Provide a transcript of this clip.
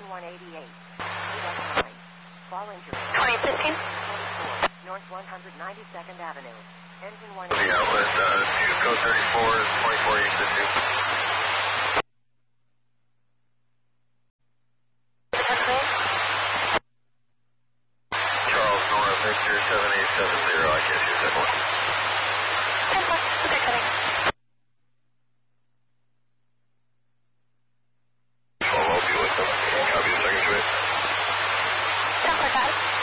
Engine 188. AX9. Fall injury. 2015. 44. North 192nd Avenue. Engine The 188. outlet, code 34 is 24 Houston 2. Charles Nora Victor 7870, I can't use that one. Okay, coming. I'll help you with them. Copy the second to it. 10.5.